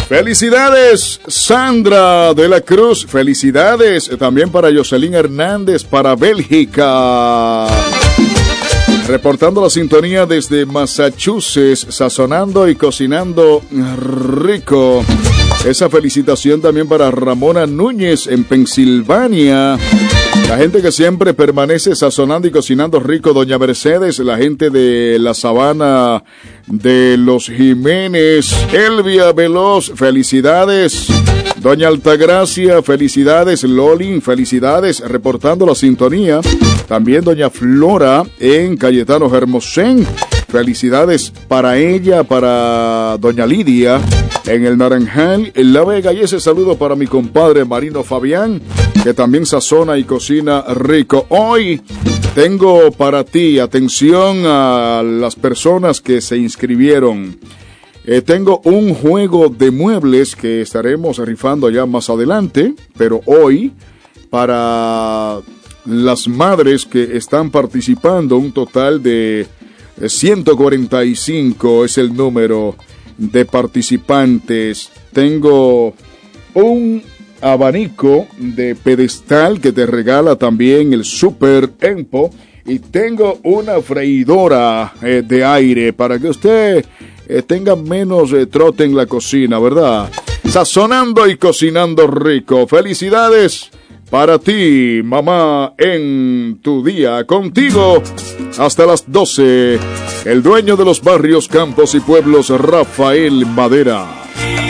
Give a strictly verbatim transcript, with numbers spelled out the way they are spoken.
Felicidades, Sandra de la Cruz. Felicidades también para Jocelyn Hernández, para Bélgica. Reportando la sintonía desde Massachusetts, sazonando y cocinando rico. Esa felicitación también para Ramona Núñez en Pensilvania. La gente que siempre permanece sazonando y cocinando rico, doña Mercedes, la gente de la Sabana de los Jiménez, Elvia Veloz, felicidades. Doña Altagracia, felicidades. Lolin, felicidades, reportando la sintonía. También doña Flora en Cayetano Hermosén, felicidades para ella, para doña Lidia en el Naranjal, en La Vega, y ese saludo para mi compadre Marino Fabián, que también sazona y cocina rico. Hoy tengo para ti, atención a las personas que se inscribieron, eh, tengo un juego de muebles que estaremos rifando ya más adelante, pero hoy para las madres que están participando, un total de ciento cuarenta y cinco es el número de participantes. Tengo un abanico de pedestal que te regala también el Super Empo, y tengo una freidora eh, de aire para que usted eh, tenga menos eh, trote en la cocina, ¿verdad? Sazonando y cocinando rico. Felicidades para ti, mamá, en tu día. Contigo hasta las doce, el dueño de los barrios, campos y pueblos, Rafael Madera.